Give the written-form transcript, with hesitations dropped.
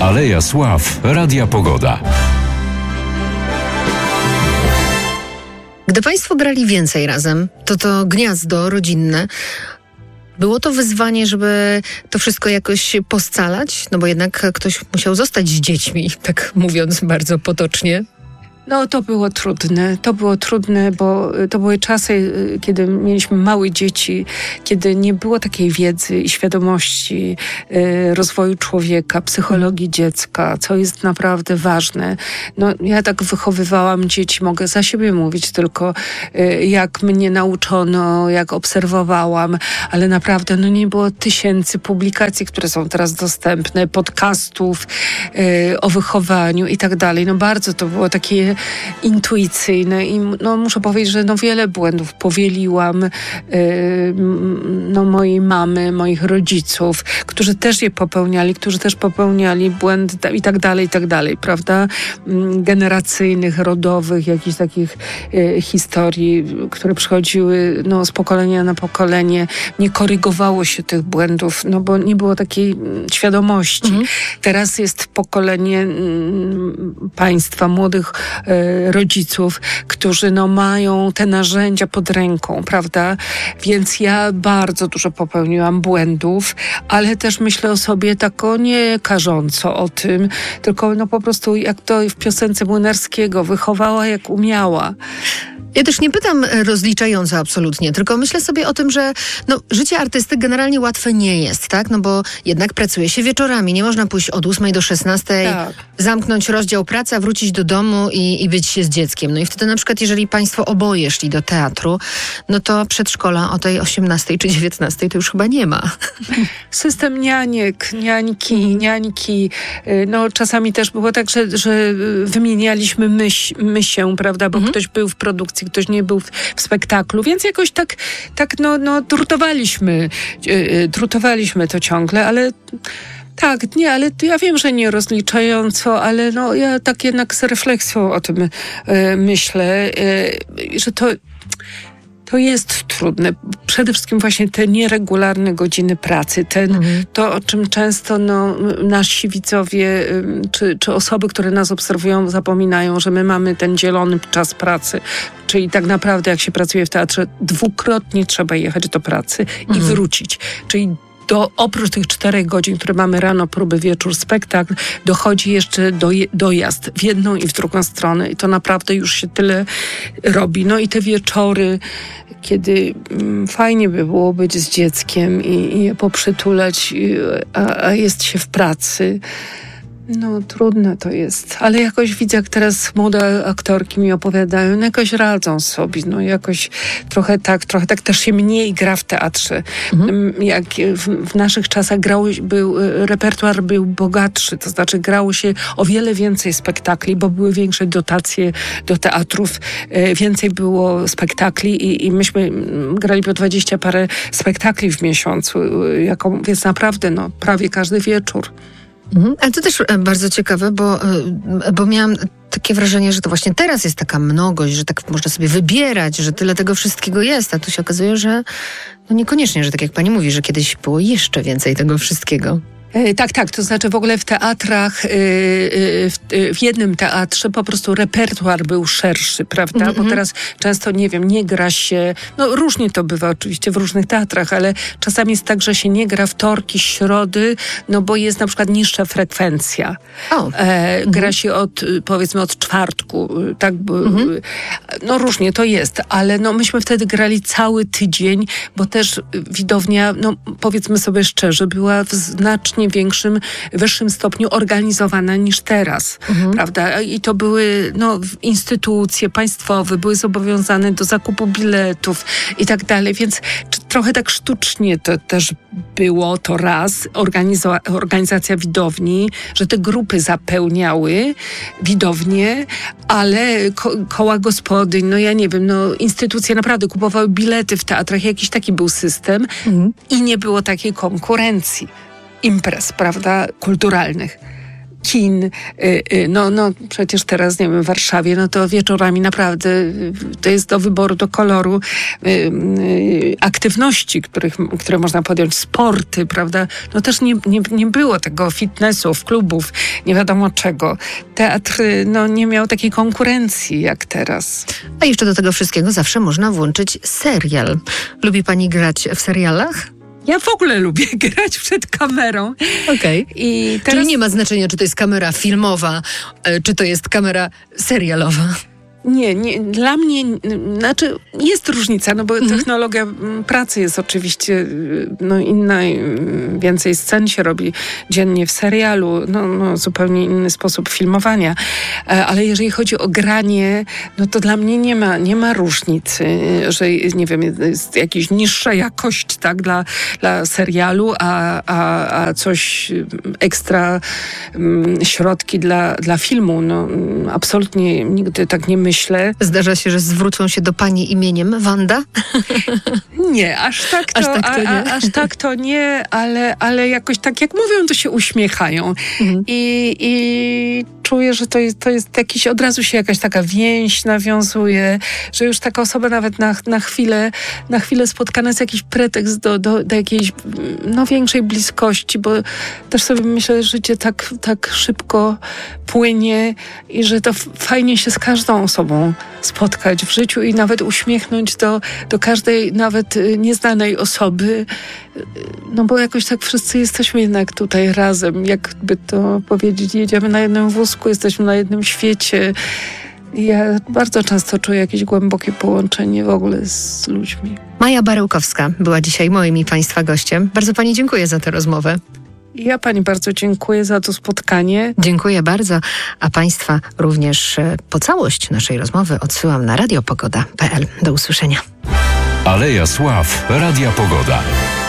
Aleja Sław Radia Pogoda. Gdy Państwo grali więcej razem, to gniazdo rodzinne, było to wyzwanie, żeby to wszystko jakoś poscalać? No bo jednak ktoś musiał zostać z dziećmi, tak mówiąc bardzo potocznie. No to było trudne, bo to były czasy, kiedy mieliśmy małe dzieci, kiedy nie było takiej wiedzy i świadomości rozwoju człowieka, psychologii dziecka, co jest naprawdę ważne. No ja tak wychowywałam dzieci, mogę za siebie mówić tylko, jak mnie nauczono, jak obserwowałam, ale naprawdę nie było tysięcy publikacji, które są teraz dostępne, podcastów o wychowaniu i tak dalej. No bardzo to było takie intuicyjne i muszę powiedzieć, że wiele błędów powieliłam mojej mamy, moich rodziców, którzy też je popełniali, którzy też popełniali błędy i tak dalej, prawda? Generacyjnych, rodowych, jakichś takich historii, które przychodziły z pokolenia na pokolenie. Nie korygowało się tych błędów, bo nie było takiej świadomości. Teraz jest pokolenie państwa, młodych rodziców, którzy mają te narzędzia pod ręką, prawda? Więc ja bardzo dużo popełniłam błędów, ale też myślę o sobie tak nie karząco o tym, tylko po prostu jak to w piosence Młynarskiego, wychowała jak umiała. Ja też nie pytam rozliczająco absolutnie, tylko myślę sobie o tym, że życie artysty generalnie łatwe nie jest, tak? No bo jednak pracuje się wieczorami. Nie można pójść od 8 do 16, tak, zamknąć rozdział pracy, wrócić do domu i być się z dzieckiem. No i wtedy na przykład, jeżeli Państwo oboje szli do teatru, to przedszkola o tej 18 czy 19 to już chyba nie ma. System niańki. Czasami też było tak, że wymienialiśmy mysię, prawda? Bo ktoś był w produkcji, ktoś nie był w spektaklu, więc jakoś tak drutowaliśmy to ciągle, ale tak, nie, ale ja wiem, że nie rozliczająco, ale ja tak jednak z refleksją o tym myślę, że to jest trudne. Przede wszystkim właśnie te nieregularne godziny pracy, to o czym często nasi widzowie czy osoby, które nas obserwują, zapominają, że my mamy ten dzielony czas pracy. Czyli tak naprawdę jak się pracuje w teatrze, dwukrotnie trzeba jechać do pracy i wrócić. Czyli oprócz tych 4 godzin, które mamy rano, próby, wieczór, spektakl, dochodzi jeszcze dojazd w jedną i w drugą stronę i to naprawdę już się tyle robi. I te wieczory, kiedy fajnie by było być z dzieckiem i je poprzytulać, a jest się w pracy. Trudne to jest, ale jakoś widzę, jak teraz młode aktorki mi opowiadają, jakoś radzą sobie, jakoś trochę tak też się mniej gra w teatrze. Jak w naszych czasach repertuar był bogatszy, to znaczy grało się o wiele więcej spektakli, bo były większe dotacje do teatrów, więcej było spektakli i myśmy grali po 20 parę spektakli w miesiącu, więc naprawdę prawie każdy wieczór. Ale to też bardzo ciekawe, bo miałam takie wrażenie, że to właśnie teraz jest taka mnogość, że tak można sobie wybierać, że tyle tego wszystkiego jest, a tu się okazuje, że niekoniecznie, że tak jak pani mówi, że kiedyś było jeszcze więcej tego wszystkiego. Tak. To znaczy w ogóle w teatrach, w jednym teatrze po prostu repertuar był szerszy, prawda? Bo teraz często, nie gra się, różnie to bywa oczywiście w różnych teatrach, ale czasami jest tak, że się nie gra wtorki, środy, bo jest na przykład niższa frekwencja. Gra się powiedzmy od czwartku, tak? Różnie to jest, ale myśmy wtedy grali cały tydzień, bo też widownia, powiedzmy sobie szczerze, była w znacznie wyższym stopniu organizowana niż teraz, prawda? I to były instytucje państwowe, były zobowiązane do zakupu biletów i tak dalej, więc trochę tak sztucznie to też było to raz, organizacja widowni, że te grupy zapełniały widownię, ale koła gospodyń, instytucje naprawdę kupowały bilety w teatrach, jakiś taki był system i nie było takiej konkurencji imprez, prawda, kulturalnych. kin, no przecież teraz, nie wiem, w Warszawie, no to wieczorami naprawdę to jest do wyboru, do koloru aktywności, które można podjąć, sporty, prawda? No też nie było tego fitnessów, klubów, nie wiadomo czego. Teatr, no nie miał takiej konkurencji jak teraz. A jeszcze do tego wszystkiego zawsze można włączyć serial. Lubi pani grać w serialach? Ja w ogóle lubię grać przed kamerą. Okej. Czyli nie ma znaczenia, czy to jest kamera filmowa, czy to jest kamera serialowa. Nie, dla mnie, znaczy jest różnica, no bo technologia pracy jest oczywiście inna, więcej scen się robi dziennie w serialu, no zupełnie inny sposób filmowania, ale jeżeli chodzi o granie, no to dla mnie nie ma różnicy, że nie wiem, jest jakaś niższa jakość, tak, dla serialu, a coś ekstra środki dla filmu, no absolutnie nigdy tak nie myślę. Zdarza się, że zwrócą się do pani imieniem Wanda? Nie, aż tak to nie, ale jakoś tak jak mówią, to się uśmiechają. I czuję, że to jest jakiś, od razu się jakaś taka więź nawiązuje, że już taka osoba nawet na chwilę spotkana jest jakiś pretekst do jakiejś większej bliskości, bo też sobie myślę, że życie tak szybko płynie i że to fajnie się z każdą osobą spotkać w życiu i nawet uśmiechnąć do każdej nawet nieznanej osoby, no bo jakoś tak wszyscy jesteśmy jednak tutaj razem, jakby to powiedzieć, jedziemy na jednym wózku, jesteśmy na jednym świecie. I ja bardzo często czuję jakieś głębokie połączenie w ogóle z ludźmi. Maja Baryłkowska była dzisiaj moim i państwa gościem. Bardzo pani dziękuję za tę rozmowę. Ja pani bardzo dziękuję za to spotkanie. Dziękuję bardzo, a państwa również po całość naszej rozmowy odsyłam na radiopogoda.pl. Do usłyszenia. Aleja Sław Radia Pogoda.